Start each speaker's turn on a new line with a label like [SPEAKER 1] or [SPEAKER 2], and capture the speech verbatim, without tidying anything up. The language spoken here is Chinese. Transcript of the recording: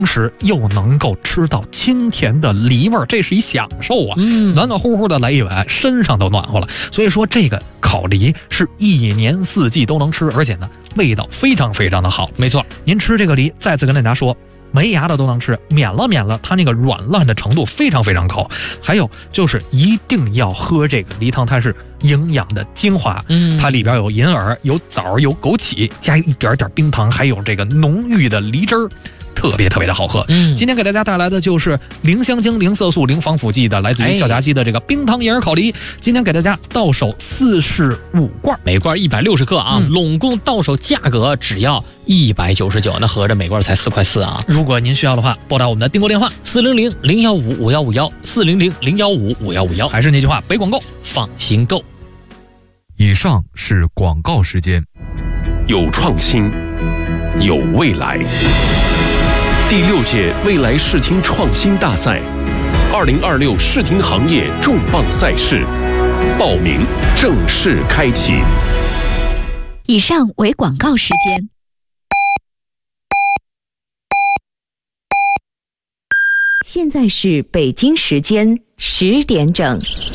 [SPEAKER 1] 时又能够吃到清甜的梨味儿，这是一享受啊！
[SPEAKER 2] 嗯，
[SPEAKER 1] 暖暖乎乎的来一碗，身上都暖和了。所以说，这个烤梨是一年四季都能吃，而且呢，味道非常非常的好。
[SPEAKER 2] 没错，
[SPEAKER 1] 您吃这个梨，再次跟大家说，没牙的都能吃，免了免了，它那个软烂的程度非常非常高。还有就是一定要喝这个梨汤，它是营养的精华，
[SPEAKER 2] 嗯，
[SPEAKER 1] 它里边有银耳、有枣、有枸杞，加一点点冰糖，还有这个浓郁的梨汁儿。特别特别的好喝。
[SPEAKER 2] 嗯，
[SPEAKER 1] 今天给大家带来的就是零香精、零色素、零防腐剂的，来自于小家鸡的这个冰糖银耳烤梨。今天给大家到手四十五罐，
[SPEAKER 2] 每罐一百六十克啊，嗯、拢共到手价格只要一百九十九，那合着每罐才四块四啊。
[SPEAKER 1] 如果您需要的话，拨打我们的订购电话
[SPEAKER 2] 四零零零幺五五幺五幺四零零零幺五五幺五幺，
[SPEAKER 1] 还是那句话，北广购，
[SPEAKER 2] 放心购。
[SPEAKER 3] 以上是广告时间。
[SPEAKER 4] 有创新，有未来。第六届未来视听创新大赛，二零二六视听行业重磅赛事，报名正式开启。
[SPEAKER 5] 以上为广告时间。现在是北京时间十点整。